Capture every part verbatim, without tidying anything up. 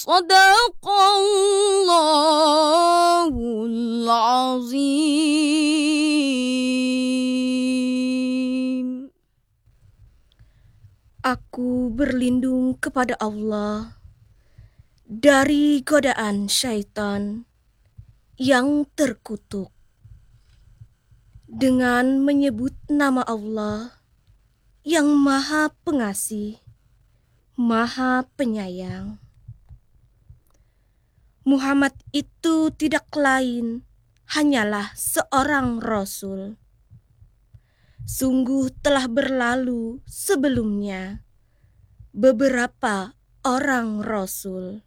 Sadaqallahul azim. Aku berlindung kepada Allah dari godaan syaitan yang terkutuk dengan menyebut nama Allah yang Maha Pengasih, Maha Penyayang. Muhammad itu tidak lain hanyalah seorang Rasul. Sungguh telah berlalu sebelumnya beberapa orang Rasul.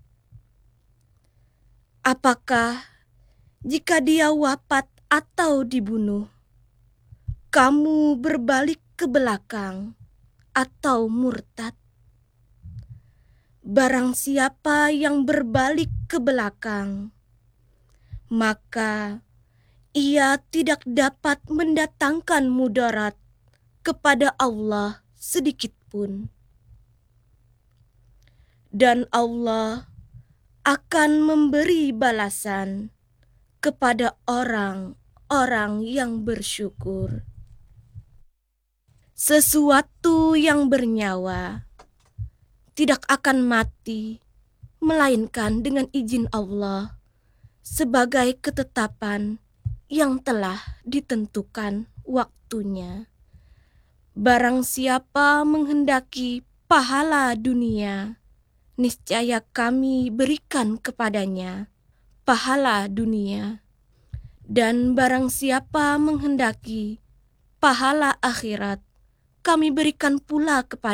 Apakah jika dia wafat atau dibunuh, kamu berbalik ke belakang atau murtad? Barang siapa yang berbalik ke belakang, maka ia tidak dapat mendatangkan mudarat kepada Allah sedikit pun. Dan Allah akan memberi balasan kepada orang-orang yang bersyukur. Sesuatu yang bernyawa tidak akan mati, melainkan dengan izin Allah sebagai ketetapan yang telah ditentukan waktunya. Barang siapa menghendaki pahala dunia, niscaya kami berikan kepadanya pahala dunia. Dan barang siapa menghendaki pahala akhirat, kami berikan pula kepada